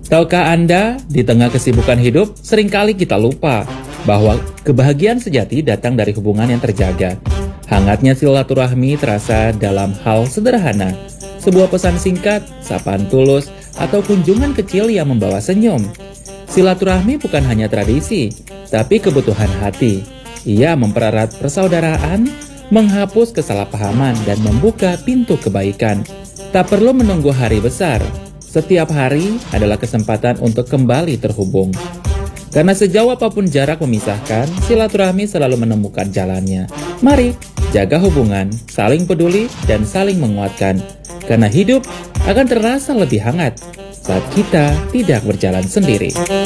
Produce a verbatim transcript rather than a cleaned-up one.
Tahukah Anda, di tengah kesibukan hidup, seringkali kita lupa bahwa kebahagiaan sejati datang dari hubungan yang terjaga. Hangatnya silaturahmi terasa dalam hal sederhana, sebuah pesan singkat, sapaan tulus, atau kunjungan kecil yang membawa senyum. Silaturahmi bukan hanya tradisi, tapi kebutuhan hati. Ia mempererat persaudaraan, menghapus kesalahpahaman, dan membuka pintu kebaikan. Tak perlu menunggu hari besar. Setiap hari adalah kesempatan untuk kembali terhubung. Karena sejauh apapun jarak memisahkan, silaturahmi selalu menemukan jalannya. Mari jaga hubungan, saling peduli, dan saling menguatkan. Karena hidup akan terasa lebih hangat saat kita tidak berjalan sendiri.